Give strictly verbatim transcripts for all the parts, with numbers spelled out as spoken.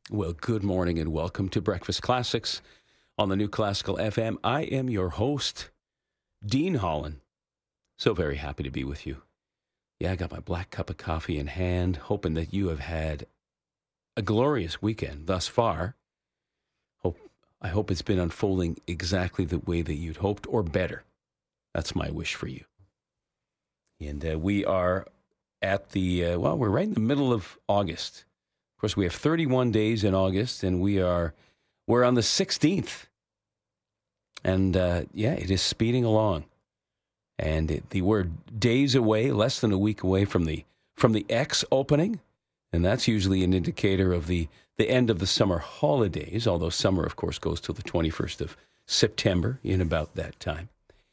Well, good morning and welcome to Breakfast Classics on the New Classical F M. I am your host, Dean Holland. So very happy to be with you. Yeah, I got my black cup of coffee in hand, hoping that you have had a glorious weekend thus far. Hope I hope it's been unfolding exactly the way that you'd hoped, or better. That's my wish for you. And uh, we are at the, uh, well, we're right in the middle of August. Of course, we have thirty-one days in August, and we are, we're on the sixteenth. And, uh, yeah, it is speeding along. And it, the we're days away, less than a week away from the from the X opening. And that's usually an indicator of the, the end of the summer holidays, although summer, of course, goes till the twenty-first of September, in about that time.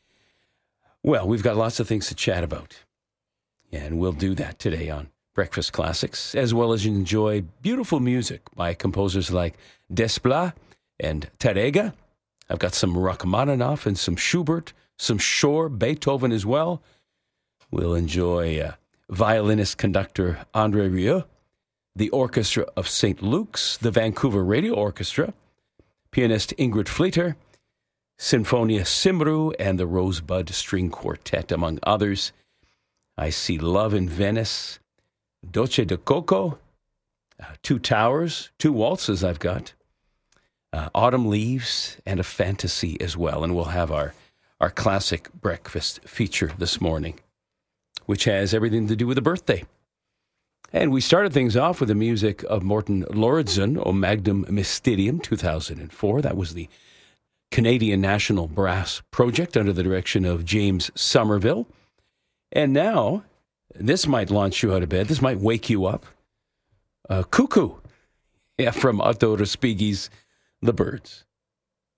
Well, we've got lots of things to chat about. And we'll do that today on Breakfast Classics, as well as enjoy beautiful music by composers like Desplat and Tárrega. I've got some Rachmaninoff and some Schubert, some Shore, Beethoven as well. We'll enjoy uh, violinist conductor André Rieu, the Orchestra of Saint Luke's, the Vancouver Radio Orchestra, pianist Ingrid Fleeter, Sinfonia Cymru, and the Rosebud String Quartet, among others. I see Love in Venice, Doce de Coco, uh, Two Towers, two waltzes I've got, uh, Autumn Leaves, and a fantasy as well. And we'll have our, our classic breakfast feature this morning, which has everything to do with a birthday. And we started things off with the music of Morten Lauridsen, O Magnum Mysterium, two thousand four. That was the Canadian National Brass Project under the direction of James Somerville. And now, this might launch you out of bed. This might wake you up. Uh, Cuckoo, yeah, from Otto Respighi's The Birds.